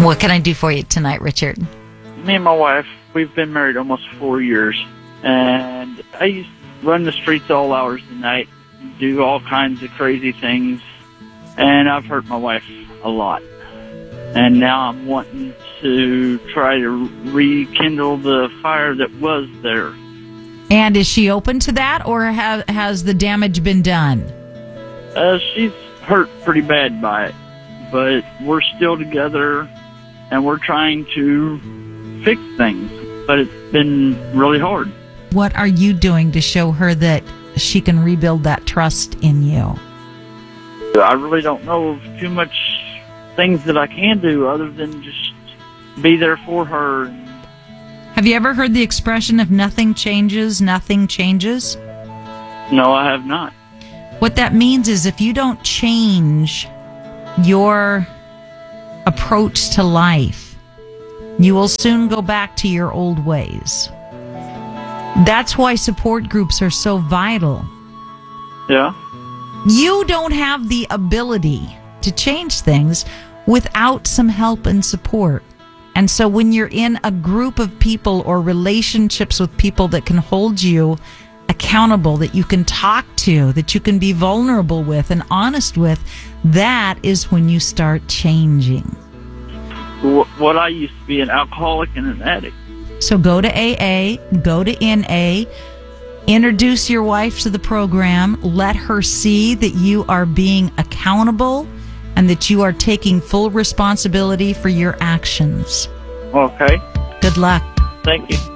What can I do for you tonight, Richard? Me and my wife, we've been married almost 4 years, and I used to run the streets all hours of the night, do all kinds of crazy things, and I've hurt my wife a lot. And now I'm wanting to try to rekindle the fire that was there. And is she open to that, or has the damage been done? She's hurt pretty bad by it, but we're still together, and we're trying to fix things, but it's been really hard. What are you doing to show her that she can rebuild that trust in you? I really don't know of too much things that I can do other than just be there for her. Have you ever heard the expression, if nothing changes, nothing changes? No, I have not. What that means is if you don't change your approach to life, you will soon go back to your old ways. That's why support groups are so vital. Yeah. You don't have the ability to change things without some help and support. And so when you're in a group of people or relationships with people that can hold you accountable, that you can talk to, that you can be vulnerable with and honest with, that is when you start changing. What I used to be an alcoholic and an addict. So go to AA, go to NA, introduce your wife to the program, let her see that you are being accountable and that you are taking full responsibility for your actions. Okay. Good luck. Thank you.